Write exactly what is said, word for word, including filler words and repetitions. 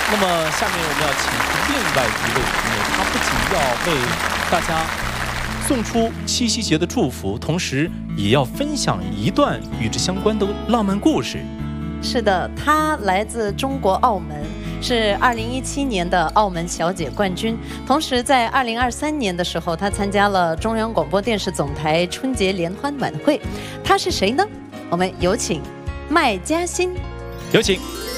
那么下面我们要请出另外一位朋友，他不仅要为大家送出七夕节的祝福，同时也要分享一段与之相关的浪漫故事。 是的，他来自中国澳门，是二零一七年的澳门小姐冠军。同时，在二零二三年的时候，他参加了中央广播电视总台春节联欢晚会。他是谁呢？我们有请麦嘉欣。 有请。